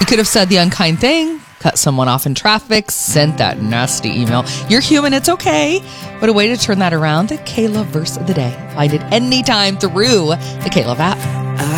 You could have said the unkind thing, cut someone off in traffic, sent that nasty email. You're human, it's okay. What a way to turn that around. The K-Love verse of the day. Find it anytime through the K-Love app.